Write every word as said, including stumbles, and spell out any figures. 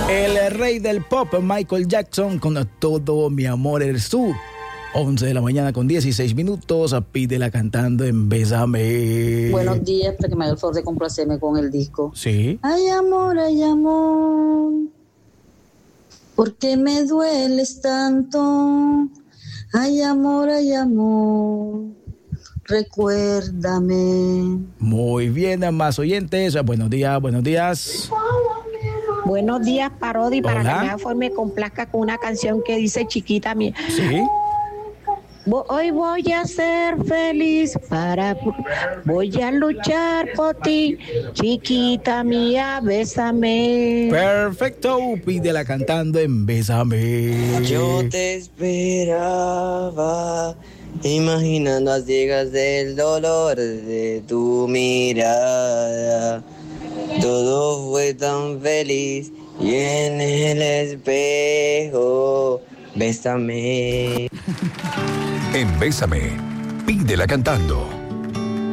El rey del pop, Michael Jackson, con Todo mi amor eres tú. once de la mañana con dieciséis minutos, pídela cantando en Bésame. Buenos días, para que me haga el favor de complacerme con el disco. Sí. Ay, amor, ay, amor, ¿por qué me dueles tanto? Ay, amor, ay, amor, recuérdame. Muy bien, más oyentes. Buenos días, buenos días. Buenos días, Parodi, para Hola. que me favor me complazca con una canción que dice Chiquita mía. Sí. Hoy voy a ser feliz para voy a luchar por ti, chiquita mía, bésame. Perfecto, pídela cantando en Bésame. Yo te esperaba, imaginando a ciegas del dolor de tu mirada. Todo fue tan feliz y en el espejo, bésame. En Bésame, pídela cantando.